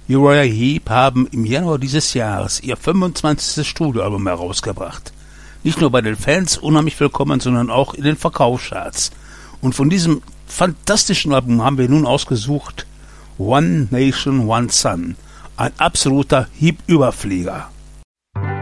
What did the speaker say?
Uriah Heep haben im Januar dieses Jahres ihr 25. Studioalbum herausgebracht. Nicht nur bei den Fans unheimlich willkommen, sondern auch in den Verkaufscharts. Und von diesem fantastischen Album haben wir nun ausgesucht One Nation, One Sun. Ein absoluter Heep-Überflieger.